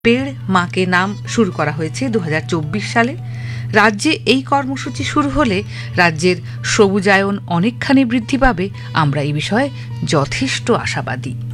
পেড় মাকে নাম শুরু করা হয়েছে 2024 সালে। রাজ্যে এই কর্মসূচি শুরু হলে রাজ্যের সবুজায়ন অনেকখানি বৃদ্ধি পাবে, আমরা এই বিষয়ে যথেষ্ট আশাবাদী।